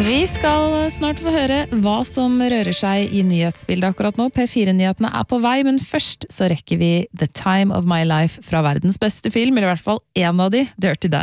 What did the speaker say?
Vi skal snart få høre hva som rører seg i nyhetsbildet akkurat nå. P4-nyhetene på vei, men først så rekker vi The Time of My Life fra verdens beste film, eller i hvert fall en av de, Dirty Dancing.